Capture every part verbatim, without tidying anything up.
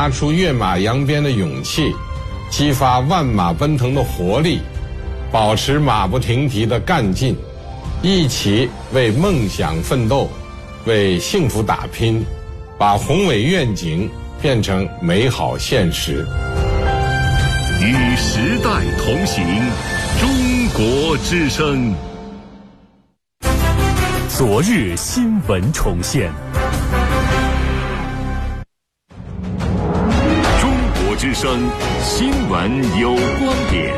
拿出跃马扬鞭的勇气，激发万马奔腾的活力，保持马不停蹄的干劲，一起为梦想奋斗，为幸福打拼，把宏伟愿景变成美好现实。 与时代同行，中国之声。 昨日新闻重现， 中国之声新闻有观点。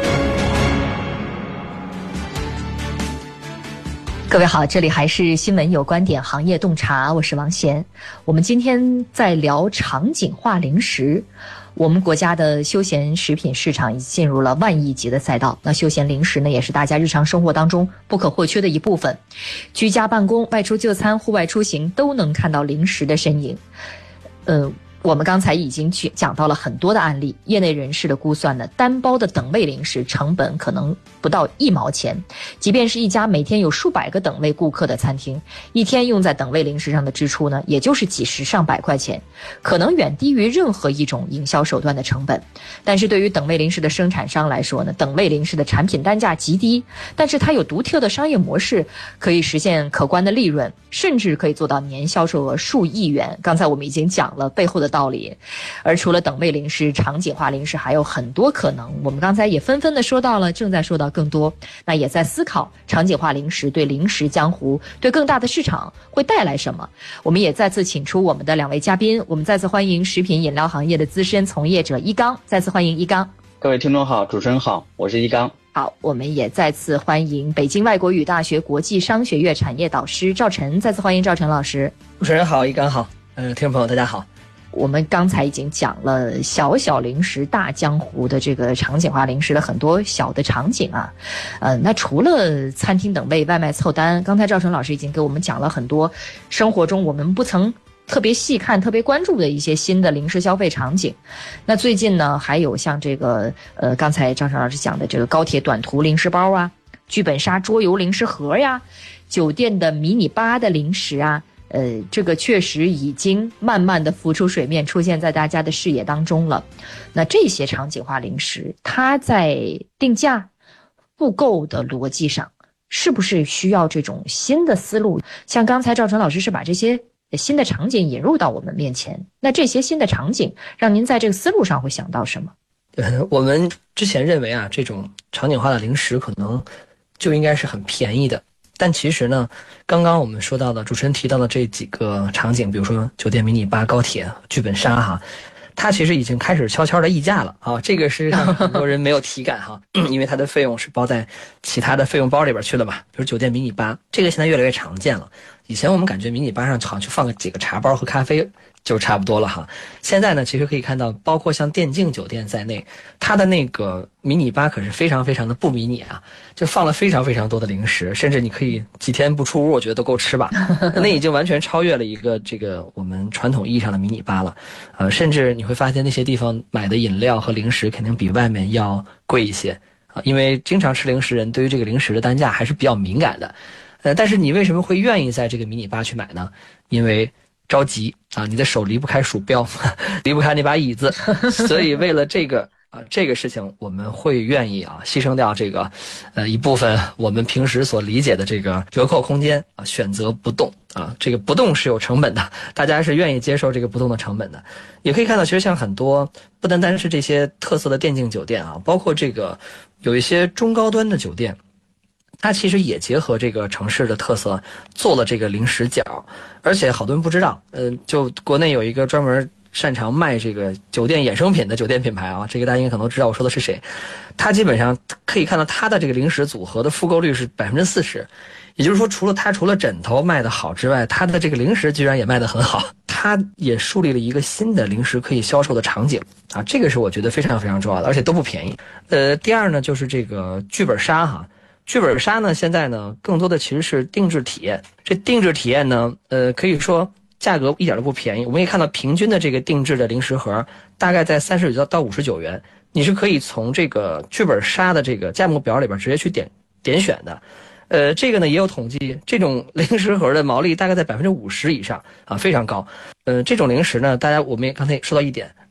各位好，这里还是新闻有观点行业洞察，我是王贤。我们今天在聊场景化零食。我们国家的休闲食品市场已进入了万亿级的赛道，那休闲零食呢，也是大家日常生活当中不可或缺的一部分。居家办公、外出就餐、户外出行都能看到零食的身影。呃，我们刚才已经去讲到了很多的案例，业内人士的估算呢，单包的等位零食成本可能不到一毛钱，即便是一家每天有数百个等位顾客的餐厅，一天用在等位零食上的支出呢，也就是几十上百块钱，可能远低于任何一种营销手段的成本。但是对于等位零食的生产商来说呢，等位零食的产品单价极低，但是它有独特的商业模式，可以实现可观的利润，甚至可以做到年销售额数亿元。刚才我们已经讲了背后的道理。而除了等位零食，场景化零食还有很多可能，我们刚才也纷纷的说到了，正在说到更多，那也在思考场景化零食对零食江湖，对更大的市场会带来什么。我们也再次请出我们的两位嘉宾，我们再次欢迎食品饮料行业的资深从业者一刚，再次欢迎一刚。 各位听众好，主持人好，我是一刚。 好，我们也再次欢迎北京外国语大学国际商学院产业导师赵晨，再次欢迎赵晨老师。 主持人好，一刚好，呃，听众朋友大家好。 我们刚才已经讲了小小零食大江湖的这个场景化零食的很多小的场景啊，呃，那除了餐厅等位、外卖凑单，刚才赵晨老师已经给我们讲了很多生活中我们不曾特别细看、特别关注的一些新的零食消费场景。那最近呢，还有像这个呃，刚才赵晨老师讲的这个高铁短途零食包啊，剧本杀桌游零食盒呀，酒店的迷你吧的零食啊。呃，这个确实已经慢慢的浮出水面，出现在大家的视野当中了。那这些场景化零食，它在定价、复购的逻辑上，是不是需要这种新的思路？像刚才赵晨老师是把这些新的场景引入到我们面前，那这些新的场景，让您在这个思路上会想到什么？ 呃，我们之前认为啊，这种场景化的零食可能就应该是很便宜的。但其实呢，刚刚我们说到的主持人提到的这几个场景，比如说酒店迷你吧、高铁、剧本杀哈，它其实已经开始悄悄的溢价了啊。这个是让很多人没有体感哈，因为它的费用是包在其他的费用包里边去了嘛。比如酒店迷你吧，这个现在越来越常见了。以前我们感觉迷你吧上好像就放个几个茶包和咖啡就差不多了哈。现在呢，其实可以看到，包括像电竞酒店在内，它的那个迷你吧可是非常非常的不迷你啊，就放了非常非常多的零食，甚至你可以几天不出屋，我觉得都够吃吧。那已经完全超越了一个这个我们传统意义上的迷你吧了。呃，甚至你会发现那些地方买的饮料和零食肯定比外面要贵一些啊，因为经常吃零食人对于这个零食的单价还是比较敏感的。呃，但是你为什么会愿意在这个迷你吧去买呢？因为着急啊，你的手离不开鼠标，离不开那把椅子，所以为了这个啊这个事情，我们会愿意啊牺牲掉这个呃一部分我们平时所理解的这个折扣空间啊，选择不动啊，这个不动是有成本的，大家是愿意接受这个不动的成本的。也可以看到，其实像很多不单单是这些特色的电竞酒店啊，包括这个有一些中高端的酒店。它其实也结合这个城市的特色做了这个零食角，而且好多人不知道，嗯、呃，就国内有一个专门擅长卖这个酒店衍生品的酒店品牌啊，这个大家应该可能知道我说的是谁。它基本上可以看到它的这个零食组合的复购率是百分之四十，也就是说，除了它除了枕头卖得好之外，它的这个零食居然也卖得很好。它也树立了一个新的零食可以销售的场景啊，这个是我觉得非常非常重要的，而且都不便宜。呃，第二呢，就是这个剧本杀哈。剧本杀呢，现在呢，更多的其实是定制体验。这定制体验呢，呃，可以说价格一点都不便宜。我们可以看到，平均的这个定制的零食盒大概在三十九到五十九元，你是可以从这个剧本杀的这个价目表里边直接去点点选的。呃，这个呢也有统计，这种零食盒的毛利大概在百分之五十以上啊，非常高。呃，这种零食呢，大家我们也刚才说到一点，